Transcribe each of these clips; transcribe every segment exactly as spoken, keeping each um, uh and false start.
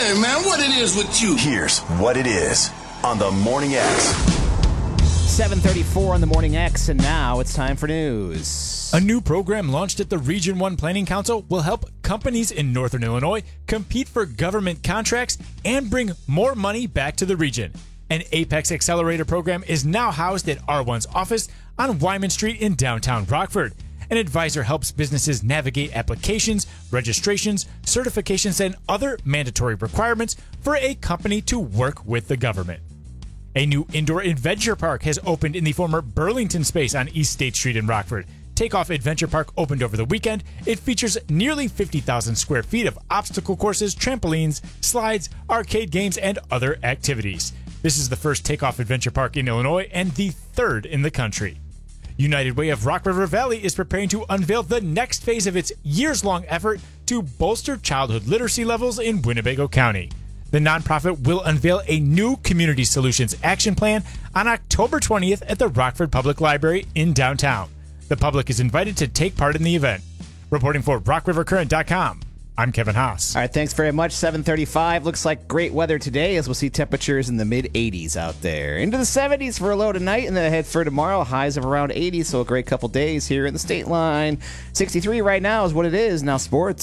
Hey, man, what it is with you? Here's what it is on the Morning X. seven thirty-four on the Morning X, and now it's time for news. A new program launched at the Region one Planning Council will help companies in Northern Illinois compete for government contracts and bring more money back to the region. An Apex Accelerator program is now housed at R one's office on Wyman Street in downtown Rockford. An advisor helps businesses navigate applications, registrations, certifications, and other mandatory requirements for a company to work with the government. A new indoor adventure park has opened in the former Burlington space on East State Street in Rockford. Takeoff Adventure Park opened over the weekend. It features nearly fifty thousand square feet of obstacle courses, trampolines, slides, arcade games, and other activities. This is the first Takeoff Adventure Park in Illinois and the third in the country. United Way of Rock River Valley is preparing to unveil the next phase of its years-long effort to bolster childhood literacy levels in Winnebago County. The nonprofit will unveil a new Community Solutions Action Plan on October twentieth at the Rockford Public Library in downtown. The public is invited to take part in the event. Reporting for rock river current dot com, I'm Kevin Haas. All right, thanks very much. seven thirty-five. Looks like great weather today as we'll see temperatures in the mid eighties out there. Into the seventies for a low tonight, and then ahead for tomorrow, highs of around eighty, so a great couple days here in the state line. sixty-three right now is what it is. Now sports.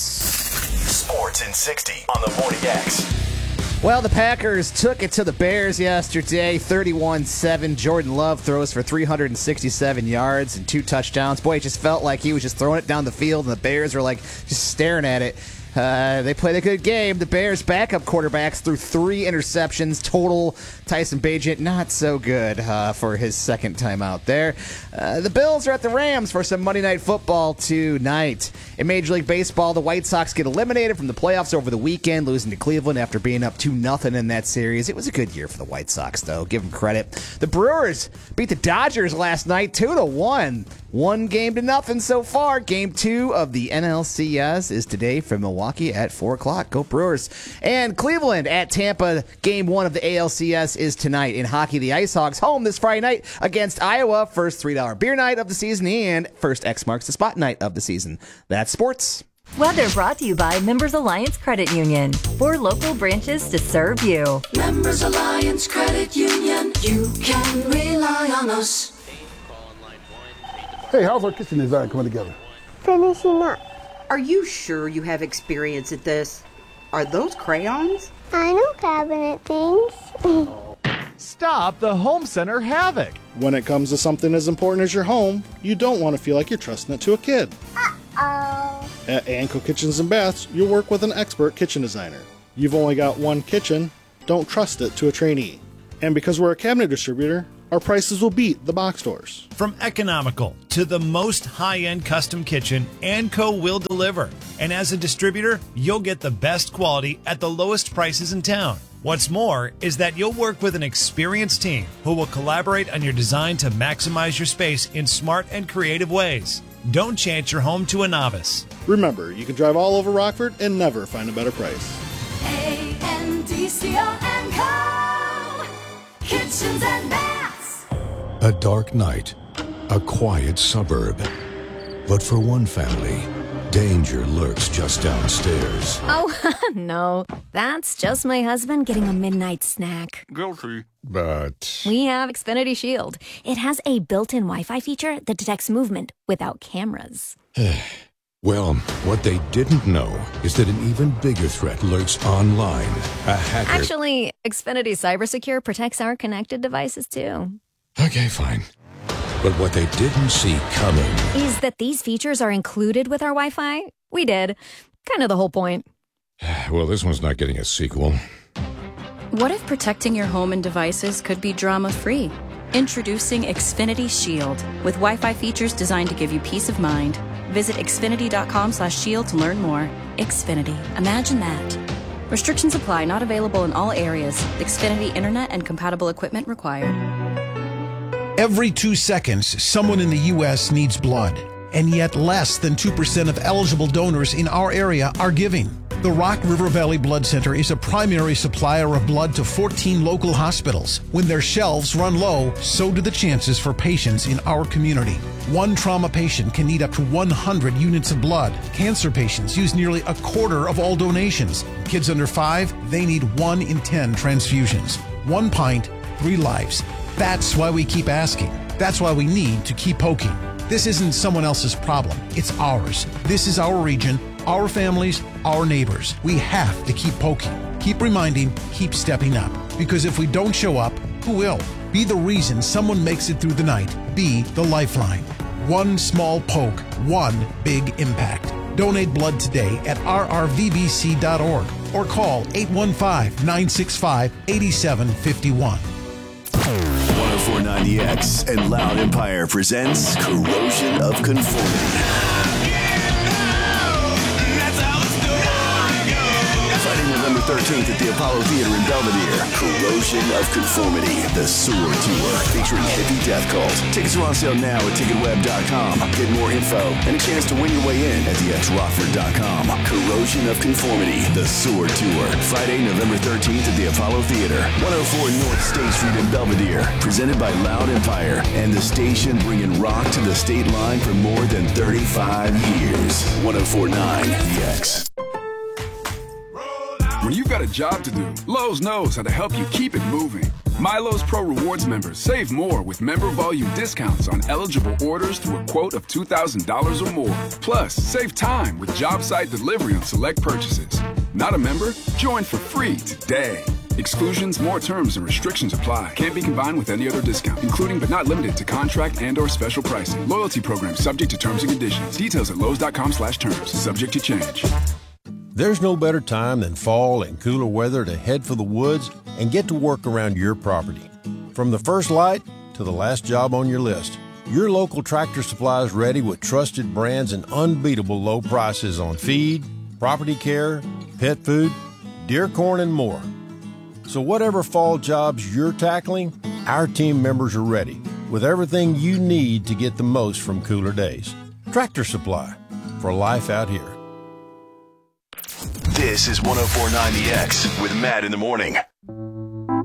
Sports in sixty on the Morning X. Well, the Packers took it to the Bears yesterday, thirty-one seven. Jordan Love throws for three hundred sixty-seven yards and two touchdowns. Boy, it just felt like he was just throwing it down the field, and the Bears were like just staring at it. Uh, they played a good game. The Bears' backup quarterbacks threw three interceptions total. Tyson Bagent, not so good uh, for his second time out there. Uh, the Bills are at the Rams for some Monday Night Football tonight. In Major League Baseball, the White Sox get eliminated from the playoffs over the weekend, losing to Cleveland after being up two nothing in that series. It was a good year for the White Sox, though. Give them credit. The Brewers beat the Dodgers last night two to one. One game to nothing so far. Game two of the N L C S is today from Milwaukee at four o'clock. Go Brewers. And Cleveland at Tampa. Game one of the A L C S is tonight. In hockey, the Ice Hogs home this Friday night against Iowa. First three dollar beer night of the season and first X marks the spot night of the season. That's sports. Weather brought to you by Members Alliance Credit Union. Four local branches to serve you. Members Alliance Credit Union. You can rely on us. Hey, how's our kitchen design coming together? Finishing up. Are you sure you have experience at this? Are those crayons? I know cabinet things. Stop the home center havoc. When it comes to something as important as your home, you don't want to feel like you're trusting it to a kid. Uh-oh. At Anco Kitchens and Baths, you'll work with an expert kitchen designer. You've only got one kitchen, don't trust it to a trainee. And because we're a cabinet distributor, our prices will beat the box stores. From economical to the most high-end custom kitchen, Anco will deliver. And as a distributor, you'll get the best quality at the lowest prices in town. What's more is that you'll work with an experienced team who will collaborate on your design to maximize your space in smart and creative ways. Don't chance your home to a novice. Remember, you can drive all over Rockford and never find a better price. A N D C O and Co. Kitchens and Baths. A dark night, a quiet suburb. But for one family, danger lurks just downstairs. Oh, no. That's just my husband getting a midnight snack. Guilty. But We have Xfinity Shield. It has a built-in Wi-Fi feature that detects movement without cameras. well, what they didn't know is that an even bigger threat lurks online. A hacker. Actually, Xfinity CyberSecure protects our connected devices, too. Okay, fine. But what they didn't see coming is that these features are included with our Wi-Fi. We did. Kind of the whole point. Well, this one's not getting a sequel. What if protecting your home and devices could be drama-free? Introducing Xfinity Shield with Wi-Fi features designed to give you peace of mind. Visit xfinity.com slash shield to learn more. Xfinity. Imagine that. Restrictions apply. Not available in all areas. Xfinity Internet and compatible equipment required. Every two seconds, someone in the U S needs blood, and yet less than two percent of eligible donors in our area are giving. The Rock River Valley Blood Center is a primary supplier of blood to fourteen local hospitals. When their shelves run low, so do the chances for patients in our community. One trauma patient can need up to one hundred units of blood. Cancer patients use nearly a quarter of all donations. Kids under five, they need one in ten transfusions. One pint, three lives. That's why we keep asking. That's why we need to keep poking. This isn't someone else's problem. It's ours. This is our region, our families, our neighbors. We have to keep poking, keep reminding, keep stepping up. Because if we don't show up, who will? Be the reason someone makes it through the night. Be the lifeline. One small poke, one big impact. Donate blood today at r r v b c dot org or call eight one five, nine six five, eight seven five one. one oh four point nine The X and Loud Empire presents Corrosion of Conformity. Friday, November thirteenth at the Apollo Theater in Belvedere. Corrosion of Conformity, the Sewer Tour, featuring Hippie Death Cult. Tickets are on sale now at ticket web dot com. Get more info and a chance to win your way in at the x rockford dot com. Corrosion of Conformity, the Sewer Tour. Friday, November thirteenth at the Apollo Theater, one oh four North State Street in Belvedere. Presented by Loud Empire and the station bringing rock to the state line for more than thirty-five years. one oh four point nine The X. When you've got a job to do, Lowe's knows how to help you keep it moving. My Lowe's Pro Rewards members save more with member volume discounts on eligible orders through a quote of two thousand dollars or more. Plus, save time with job site delivery on select purchases. Not a member? Join for free today. Exclusions, more terms, and restrictions apply. Can't be combined with any other discount, including but not limited to contract and or special pricing. Loyalty program subject to terms and conditions. Details at lowes dot com slash terms. Subject to change. There's no better time than fall and cooler weather to head for the woods and get to work around your property. From the first light to the last job on your list, your local Tractor Supply is ready with trusted brands and unbeatable low prices on feed, property care, pet food, deer corn, and more. So whatever fall jobs you're tackling, our team members are ready with everything you need to get the most from cooler days. Tractor Supply, for life out here. This is one oh four point nine The X with Matt in the morning.